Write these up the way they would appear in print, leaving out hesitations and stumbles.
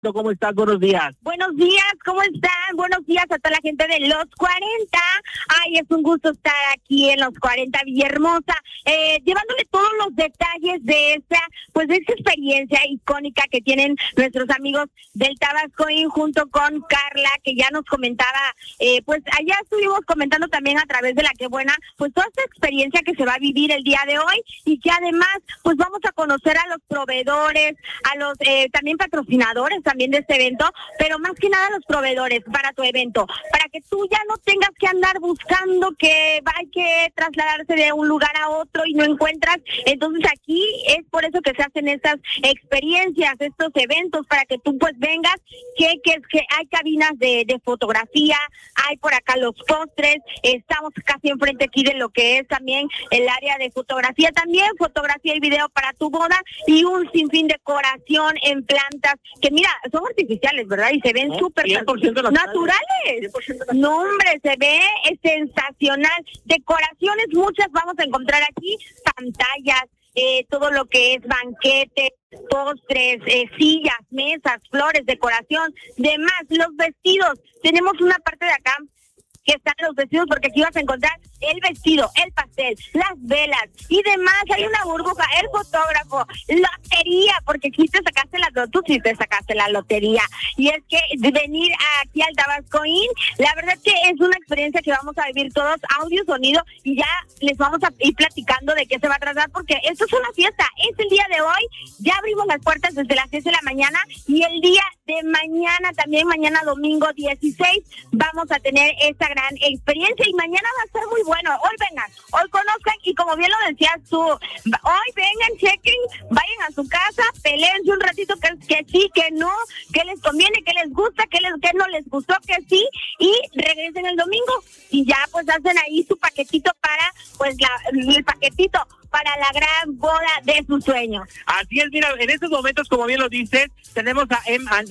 ¿Cómo estás? Buenos días. Buenos días, ¿cómo están? Buenos días a toda la gente de Los 40. Ay, es un gusto estar aquí en Los 40 Villahermosa, llevándole todos los detalles de esta experiencia icónica que tienen nuestros amigos del Tabascoín junto con Carla, que ya nos comentaba, allá estuvimos comentando también a través de La Qué Buena, pues toda esta experiencia que se va a vivir el día de hoy y que además, pues vamos a conocer a los proveedores, a los también patrocinadores también de este evento, pero más que nada los proveedores para tu evento, para que tú ya no tengas que andar buscando que hay que trasladarse de un lugar a otro y no encuentras. Entonces aquí es por eso que se hacen estas experiencias, estos eventos, para que tú pues vengas, que hay cabinas de fotografía, hay por acá los postres, estamos casi enfrente aquí de lo que es también el área de fotografía, también fotografía y video para tu boda, y un sinfín de decoración en plantas, que mira, son artificiales, ¿verdad? Y se ven súper naturales. No, hombre, se ve sensacional. Decoraciones muchas vamos a encontrar aquí, pantallas, todo lo que es banquete, postres, sillas, mesas, flores, decoración, demás, los vestidos. Tenemos una parte de acá que están los vestidos, porque aquí vas a encontrar el vestido, el pastel, las velas y demás. Hay una burbuja, el fotógrafo, lotería, porque aquí te sacaste la lotería. Y es que venir aquí al Tabascoín, la verdad que es una experiencia que vamos a vivir todos, audio, sonido, y ya les vamos a ir platicando de qué se va a tratar, porque esto es una fiesta. Es el día de hoy, ya abrimos las puertas desde las 10 de la mañana, y el día de mañana, también mañana domingo 16, vamos a tener esta gran experiencia, y mañana va a ser muy bueno. Hoy vengan, hoy conozcan, y como bien lo decías tú, hoy vengan, chequen, vayan a su casa, peleense un ratito que sí, que no, que les conviene, que les gusta, que no les gustó, que sí, y regresen el domingo, y ya pues hacen ahí su paquetito para, el paquetito para la gran boda de sus sueños. Así es, mira, en estos momentos, como bien lo dices, tenemos a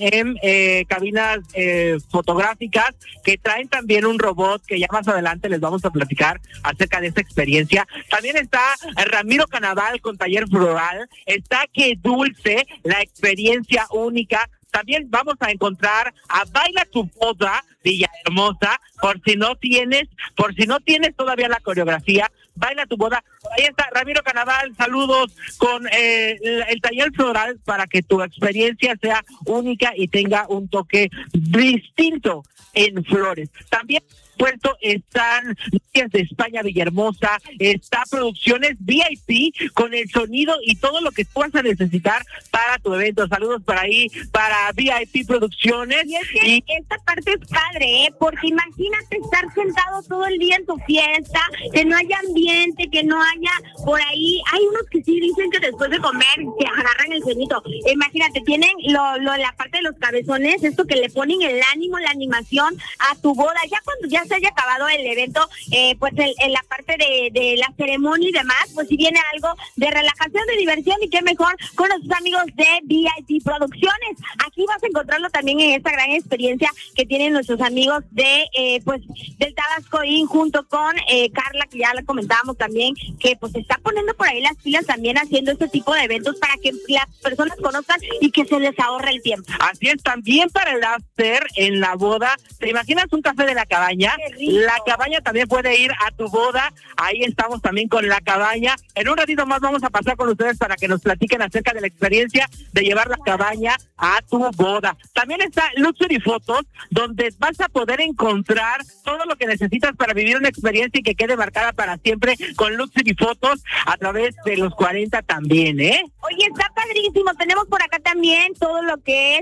M&M cabinas fotográficas que traen también un robot que ya más adelante les vamos a platicar acerca de esta experiencia. También está Ramiro Canaval con Taller Floral, está Que Dulce, la experiencia única. También vamos a encontrar a Baila Tu Boda Villahermosa, por si no tienes todavía la coreografía, Baila Tu Boda. Ahí está Ramiro Canaval, saludos, con el Taller Floral, para que tu experiencia sea única y tenga un toque distinto en flores. También puesto están Novias de España Villahermosa, está Producciones VIP con el sonido y todo lo que tú vas a necesitar para tu evento. Saludos para ahí, para VIP Producciones. Y es que esta parte es padre, porque imagínate estar sentado todo el día en tu fiesta, que no haya ambiente, que no haya por ahí. Hay unos que sí dicen que después de comer se agarran el sueñito. Imagínate, tienen la parte de los cabezones, esto que le ponen el ánimo, la animación a tu boda. Ya cuando ya se haya acabado el evento, en la parte de la ceremonia y demás, pues si viene algo de relajación, de diversión, y qué mejor con nuestros amigos de VIP Producciones. Aquí vas a encontrarlo también en esta gran experiencia que tienen nuestros amigos de del Tabascoín junto con Carla, que ya le comentábamos también, que pues está poniendo por ahí las pilas también haciendo este tipo de eventos para que las personas conozcan y que se les ahorre el tiempo. Así es, también para el after en la boda. ¿Te imaginas un café de la cabaña? La cabaña también puede ir a tu boda. Ahí estamos también con la cabaña. En un ratito más vamos a pasar con ustedes para que nos platiquen acerca de la experiencia de llevar la cabaña a tu boda. También está Luxury Photos, donde vas a poder encontrar todo lo que necesitas para vivir una experiencia y que quede marcada para siempre con Luxury Photos a través de Los 40 también, ¿eh? Oye, está padrísimo. Tenemos por acá también todo lo que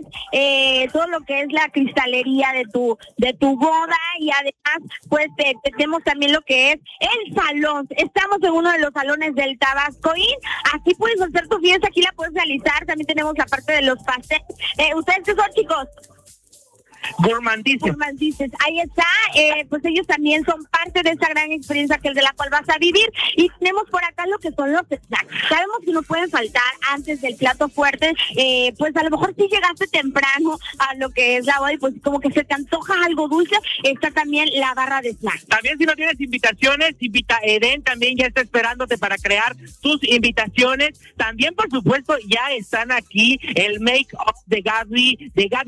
es la cristalería de tu boda, y además pues tenemos también lo que es el salón. Estamos en uno de los salones del Tabascoín. Aquí puedes hacer tu fiesta, aquí la puedes realizar. También tenemos la parte de los pasteles. ¿Ustedes qué son, chicos? Gourmandices. Ahí está, pues ellos también son parte de esa gran experiencia que es de la cual vas a vivir. Y tenemos por acá lo que son los snacks. Sabemos que no pueden faltar antes del plato fuerte, pues a lo mejor si llegaste temprano a lo que es la boda y pues como que se te antoja algo dulce, está también la barra de snacks. También si no tienes invitaciones, Eden también ya está esperándote para crear tus invitaciones. También por supuesto ya están aquí el make-up de Gaby